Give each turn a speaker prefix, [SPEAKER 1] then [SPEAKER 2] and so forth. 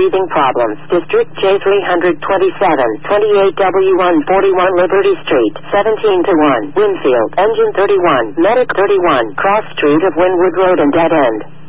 [SPEAKER 1] breathing problems. District J327, 28W1, 41 Liberty Street, 17 to 1, Winfield, Engine 31, Medic 31, Cross Street of Wynwood Road and Dead End.